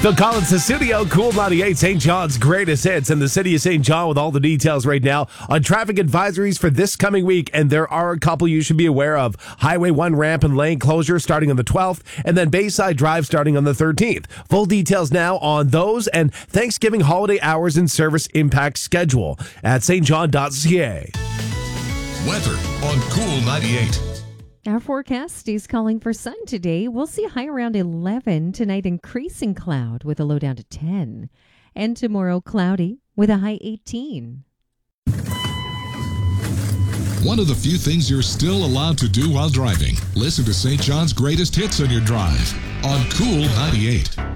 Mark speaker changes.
Speaker 1: Phil Collins, the studio, Cool 98, St. John's greatest hits in the city of St. John with all the details right now on traffic advisories for this coming week. And there are a couple you should be aware of. Highway 1 ramp and lane closure starting on the 12th, and then Bayside Drive starting on the 13th. Full details now on those and Thanksgiving holiday hours and service impact schedule at stjohn.ca.
Speaker 2: Weather on Cool 98.
Speaker 3: Our forecast is calling for sun today. We'll see a high around 11. Tonight, increasing cloud with a low down to 10. And tomorrow, cloudy with a high 18.
Speaker 2: One of the few things you're still allowed to do while driving. Listen to St. John's greatest hits on your drive on Cool 98.